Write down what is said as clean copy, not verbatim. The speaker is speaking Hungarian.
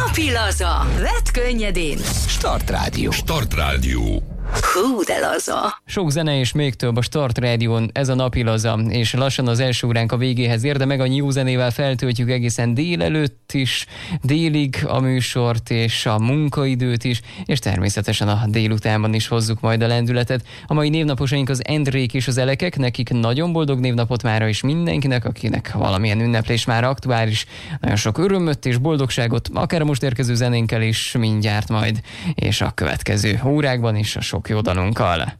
Napi laza. Vedd könnyedén. Start Rádió. Start Rádió. Hú, de laza. Sok zene és még több a Start Rádión, ez a Napi laza, és lassan az első óránk a végéhez ér, de meg a new zenével feltöltjük egészen délelőtt is, délig a műsort és a munkaidőt is, és természetesen a délutánban is hozzuk majd a lendületet. A mai névnaposaink az Endrék és az Elekek, nekik nagyon boldog névnapot mára, és mindenkinek, akinek valamilyen ünneplés már aktuális, nagyon sok örömöt és boldogságot, akár a most érkező zenénkkel is mindjárt majd, és a következő órákban is a sok jó dalunkkal.